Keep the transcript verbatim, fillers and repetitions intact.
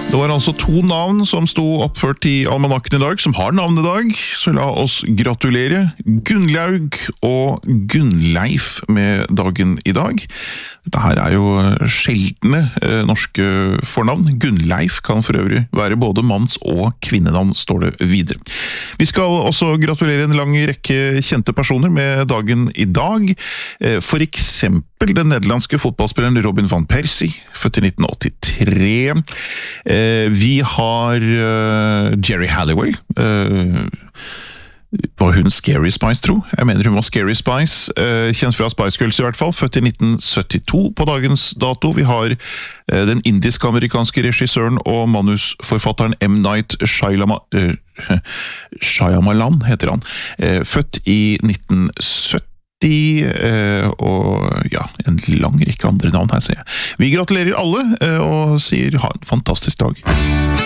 Det var altså to navn som sto oppført i almanakken i dag, som har navn i dag, så la oss gratulere Gunnlaug og Gunnleif med dagen i dag. Dette her er jo sjeldne eh, norske fornavn. Gunnleif kan for øvrig være både manns- og kvinnenavn, står det videre. Vi skal også gratulere en lang rekke kjente personer med dagen i dag. Eh, for eksempel den nederlandske fotballspilleren Robin van Persie, født i nitten åttitre. Eh, vi har uh, Jerry Halliwell. Uh, var hun Scary Spice, tro? Jeg mener hun var Scary Spice. Uh, kjent fra Spice Girls i hvert fall. Født i nitten syttito på dagens dato. Vi har uh, den indisk-amerikanske regissøren og manusforfatteren M. Night Shyama, uh, Shyamalan, heter han. Uh, født i nitten sytti. De, eh, og ja, en lang rekke andre navn her, ser jeg. Vi gratulerer alle, eh, og sier ha en fantastisk dag.